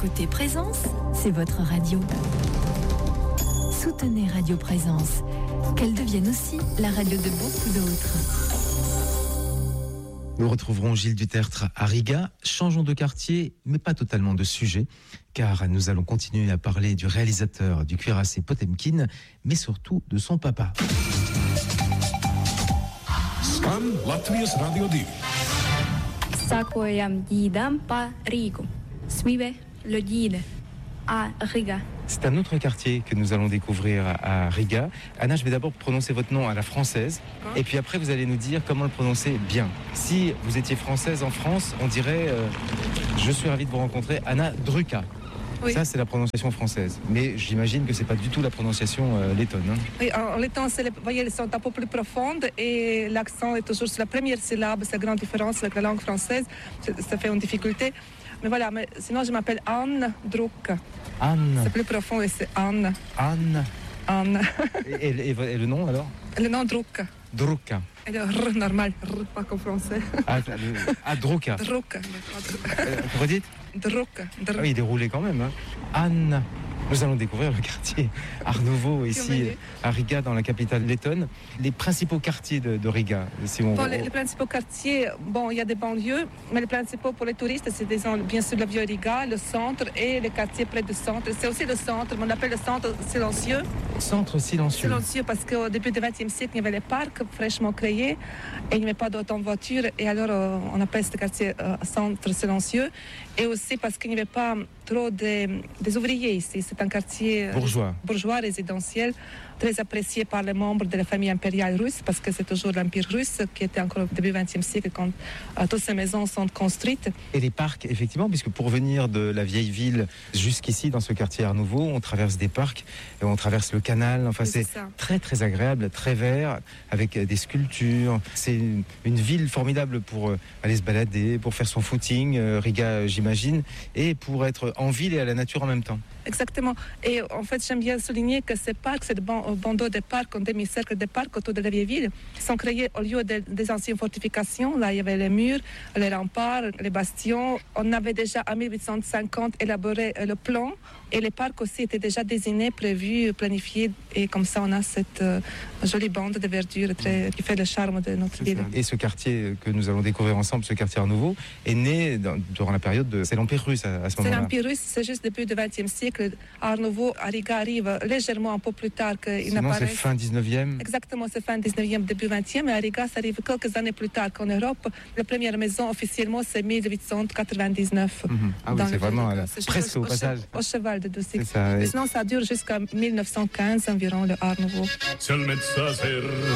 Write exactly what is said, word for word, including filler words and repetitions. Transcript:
écoutez Présence, c'est votre radio. Soutenez Radio Présence, qu'elle devienne aussi la radio de beaucoup d'autres. Nous retrouverons Gilles Dutertre à Riga. Changeons de quartier, mais pas totalement de sujet, car nous allons continuer à parler du réalisateur du cuirassé Potemkin, mais surtout de son papa. Skan Latvijas Radio divi. Sakojam ģīdam pa Rīgu. Smive le ģīde à Riga. C'est un autre quartier que nous allons découvrir à Riga. Anna, je vais d'abord prononcer votre nom à la française, et puis après vous allez nous dire comment le prononcer bien. Si vous étiez française en France, on dirait euh, je suis ravi de vous rencontrer, Anna Druka. Oui. Ça, c'est la prononciation française. Mais j'imagine que c'est pas du tout la prononciation euh, lettonne. Hein. Oui, en letton, les voyelles sont un peu plus profondes et l'accent est toujours sur la première syllabe. C'est la grande différence avec la langue française. Ça fait une difficulté. Mais voilà, mais sinon je m'appelle Anne Druka. Anne. C'est plus profond et c'est Anne. Anne. Anne. et, et, et, et le nom alors? Le nom Druka. Druka. Et le R normal, R, pas comme français. Ah, le, ah Druka. Druka. Euh, vous redites? Druka. Ah oui, il est roulé quand même. Hein. Anne. Nous allons découvrir le quartier Art Nouveau ici à Riga, dans la capitale lettonne. Les principaux quartiers de, de Riga, si on... Bon, les, les principaux quartiers, bon, il y a des banlieues, mais les principaux pour les touristes, c'est disons, bien sûr le vieux Riga, le centre et les quartiers près du centre. C'est aussi le centre, on appelle le centre silencieux. Centre silencieux. Silencieux parce qu'au début du vingtième siècle, il y avait les parcs fraîchement créés et il n'y avait pas d'autant de voitures. Et alors, euh, on appelle ce quartier euh, centre silencieux. Et aussi parce qu'il n'y avait pas trop de, des ouvriers ici. C'est un quartier bourgeois. bourgeois résidentiel, très apprécié par les membres de la famille impériale russe, parce que c'est toujours l'Empire russe qui était encore au début du vingtième siècle quand euh, toutes ces maisons sont construites. Et les parcs, effectivement, puisque pour venir de la vieille ville jusqu'ici, dans ce quartier Art Nouveau, on traverse des parcs, et on traverse le canal. Enfin, oui, c'est, c'est très, très agréable, très vert, avec des sculptures. C'est une, une ville formidable pour euh, aller se balader, pour faire son footing, euh, Riga, j'imagine, et pour être en ville et à la nature en même temps. Exactement. Et en fait, j'aime bien souligner que ces parcs, ces bandeaux de parcs, un demi-cercle de parcs autour de la vieille ville, sont créés au lieu de, des anciennes fortifications. Là, il y avait les murs, les remparts, les bastions. On avait déjà en mille huit cent cinquante élaboré le plan et les parcs aussi étaient déjà désignés, prévus, planifiés. Et comme ça, on a cette euh, jolie bande de verdure très, qui fait le charme de notre C'est ville. Ça. Et ce quartier que nous allons découvrir ensemble, ce quartier Art Nouveau, est né dans, durant la période de... C'est l'Empire russe à, à ce moment-là. C'est l'Empire russe, c'est juste depuis le vingtième siècle. Art Nouveau à Riga arrive légèrement un peu plus tard qu'il Sinon, n'apparaît. c'est fin dix-neuvième. Exactement, c'est fin dix-neuvième, début vingtième. Et à Riga, ça arrive quelques années plus tard qu'en Europe. La première maison, officiellement, c'est mille huit cent quatre-vingt-dix-neuf. Mm-hmm. Ah oui, c'est vraiment à la... presque au, au passage. Au cheval de deux siècles. Ça, et sinon, ça dure jusqu'à mille neuf cent quinze environ, le Art Nouveau.